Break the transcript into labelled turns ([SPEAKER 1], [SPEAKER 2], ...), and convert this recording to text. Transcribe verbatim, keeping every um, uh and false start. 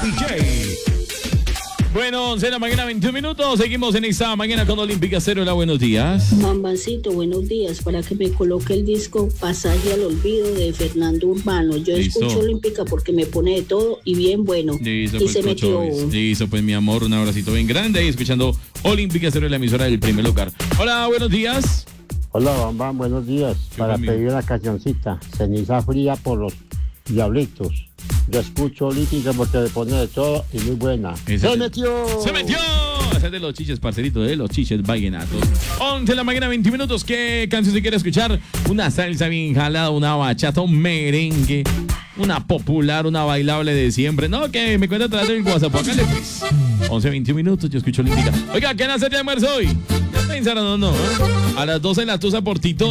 [SPEAKER 1] D J. Bueno, once de la mañana, veintiún minutos. Seguimos en esta mañana con Olímpica Cero. Hola, buenos días.
[SPEAKER 2] Bambancito, buenos días. Para que me coloque el disco Pasaje al Olvido de Fernando Urbano. Yo
[SPEAKER 1] Listo.
[SPEAKER 2] escucho Olímpica porque me pone de todo y bien bueno.
[SPEAKER 1] Listo,
[SPEAKER 2] y
[SPEAKER 1] pues,
[SPEAKER 2] se metió.
[SPEAKER 1] Cocho, listo, pues mi amor, un abracito bien grande. Y escuchando Olímpica Cero, la emisora del primer lugar. Hola, buenos días.
[SPEAKER 3] Hola, Bambam, buenos días. Para
[SPEAKER 1] conmigo?
[SPEAKER 3] pedir una cancioncita, Ceniza Fría por los Diablitos. Yo escucho Olímpica porque me pone de todo y muy buena.
[SPEAKER 1] Ese
[SPEAKER 3] ¡Se
[SPEAKER 1] es-
[SPEAKER 3] metió!
[SPEAKER 1] ¡Se metió! Ese es de los chiches, parcerito, de los chiches vallenatos. once de la mañana, veinte minutos. ¿Qué canción se quiere escuchar? Una salsa bien jalada, una bachata, un merengue, una popular, una bailable de siempre. No, que me cuenta a través del WhatsApp. Hágale, pues. once, veintiún minutos, yo escucho Olímpica. Oiga, ¿qué van a hacer de almuerzo hoy? Ya pensaron o no, ¿eh? A las doce en la Tusa por Tito.